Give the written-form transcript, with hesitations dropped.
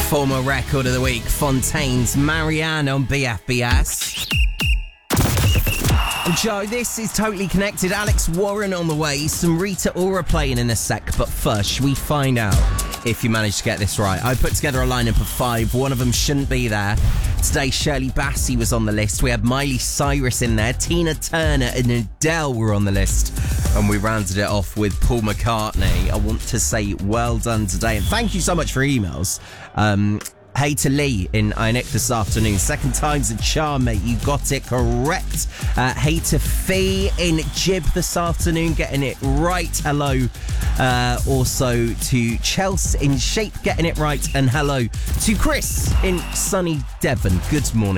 Former record of the week, Fontaine's Marianne on BFBS. And Joe, this is totally connected. Alex Warren on the way, some Rita Ora playing in a sec, but first, should we find out if you managed to get this right? I put together a lineup of 5, one of them shouldn't be there. Today, Shirley Bassey was on the list, we had Miley Cyrus in there, Tina Turner and Adele were on the list, and we rounded it off with Paul McCartney. I want to say well done today, and thank you so much for emails. Hey to Lee in Ionic this afternoon. Second time's a charm, mate. You got it correct. Hey to Fee in Jib this afternoon, getting it right. Hello. Also to Chelsea in Shape, getting it right. And hello to Chris in sunny Devon. Good morning.